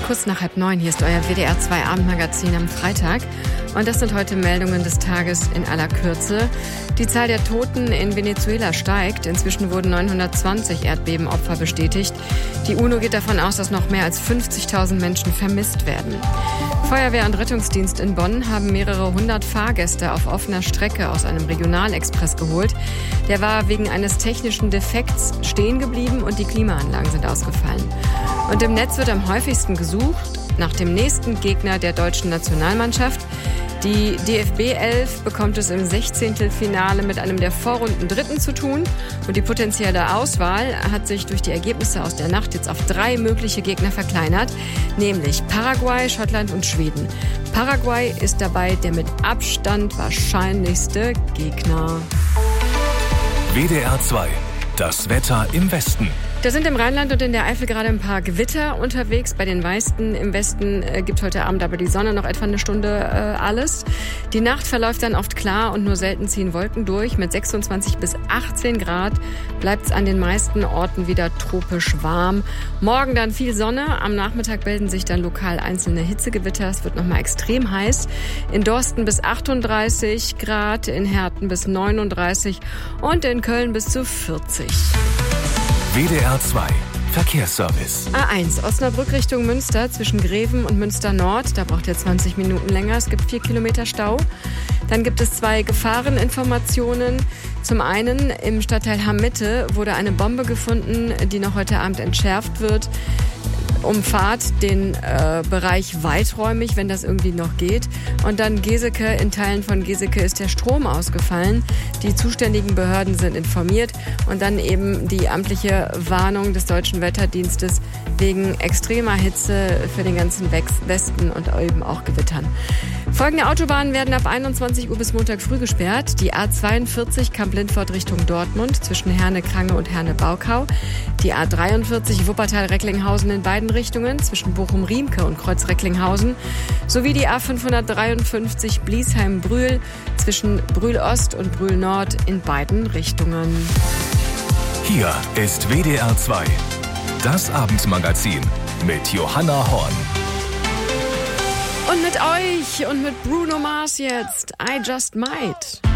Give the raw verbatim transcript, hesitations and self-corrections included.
Kurz nach halb neun, hier ist euer W D R zwei Abendmagazin am Freitag. Und das sind heute Meldungen des Tages in aller Kürze. Die Zahl der Toten in Venezuela steigt. Inzwischen wurden neunhundertzwanzig Erdbebenopfer bestätigt. Die UNO geht davon aus, dass noch mehr als fünfzigtausend Menschen vermisst werden. Feuerwehr und Rettungsdienst in Bonn haben mehrere hundert Fahrgäste auf offener Strecke aus einem Regionalexpress geholt. Der war wegen eines technischen Defekts stehen geblieben und die Klimaanlagen sind ausgefallen. Und im Netz wird am häufigsten gesucht nach dem nächsten Gegner der deutschen Nationalmannschaft. Die D F B elf bekommt es im Sechzehntelfinale mit einem der Vorrunden Dritten zu tun. Und die potenzielle Auswahl hat sich durch die Ergebnisse aus der Nacht jetzt auf drei mögliche Gegner verkleinert, nämlich Paraguay, Schottland und Schweden. Paraguay ist dabei der mit Abstand wahrscheinlichste Gegner. W D R zwei, das Wetter im Westen. Da sind im Rheinland und in der Eifel gerade ein paar Gewitter unterwegs. Bei den meisten im Westen äh, gibt heute Abend aber die Sonne noch etwa eine Stunde äh, alles. Die Nacht verläuft dann oft klar und nur selten ziehen Wolken durch. Mit sechsundzwanzig bis achtzehn Grad bleibt es an den meisten Orten wieder tropisch warm. Morgen dann viel Sonne. Am Nachmittag bilden sich dann lokal einzelne Hitzegewitter. Es wird nochmal extrem heiß. In Dorsten bis achtunddreißig Grad, in Herten bis neununddreißig und in Köln bis zu vierzig. W D R zwei Verkehrsservice. A eins, Osnabrück Richtung Münster zwischen Greven und Münster Nord. Da braucht ihr zwanzig Minuten länger. Es gibt vier Kilometer Stau. Dann gibt es zwei Gefahreninformationen. Zum einen im Stadtteil Hamm-Mitte wurde eine Bombe gefunden, die noch heute Abend entschärft wird. Umfahrt den äh, Bereich weiträumig, wenn das irgendwie noch geht. Und dann Geseke, in Teilen von Geseke ist der Strom ausgefallen. Die zuständigen Behörden sind informiert. Und dann eben die amtliche Warnung des Deutschen Wetterdienstes wegen extremer Hitze für den ganzen Westen und eben auch Gewittern. Folgende Autobahnen werden ab einundzwanzig Uhr bis Montag früh gesperrt. Die A zweiundvierzig Kamp-Lindfort Richtung Dortmund zwischen Herne-Krange und Herne-Baukau. Die A dreiundvierzig Wuppertal-Recklinghausen in beiden Richtungen zwischen Bochum-Riemke und Kreuz-Recklinghausen. Sowie die A fünfhundertdreiundfünfzig Bliesheim-Brühl zwischen Brühl-Ost und Brühl-Nord in beiden Richtungen. Hier ist W D R zwei, das Abendmagazin mit Johanna Horn. Und mit euch und mit Bruno Mars jetzt, I Just Might.